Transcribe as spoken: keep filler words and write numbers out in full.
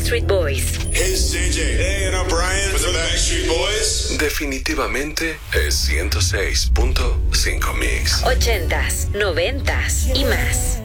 Backstreet Boys. Hey, it's J J. Hey, and I'm Brian with the Backstreet Boys. Definitivamente es ciento seis punto cinco Mix. Ochentas, noventas y más.